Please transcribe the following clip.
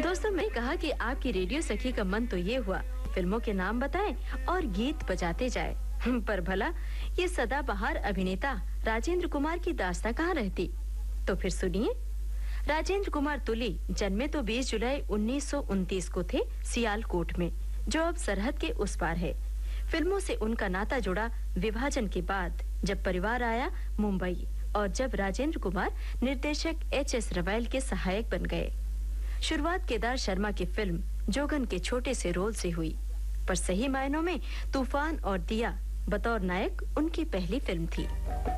दोस्तों, मैं कहा कि आपकी रेडियो सखी का मन तो ये हुआ फिल्मों के नाम बताए और गीत बजाते जाए, पर भला ये सदाबहार अभिनेता राजेंद्र कुमार की दास्तां कहाँ रहती। तो फिर सुनिए। राजेंद्र कुमार तुली जन्मे तो 20 जुलाई 1929 को थे सियालकोट में, जो अब सरहद के उस पार है। फिल्मों से उनका नाता जुड़ा विभाजन के बाद, जब परिवार आया मुंबई और जब राजेंद्र कुमार निर्देशक H.S. रवैल के सहायक बन गए। शुरुआत केदार शर्मा की फिल्म जोगन के छोटे से रोल से हुई, पर सही मायनों में तूफान और दिया बतौर नायक उनकी पहली फिल्म थी।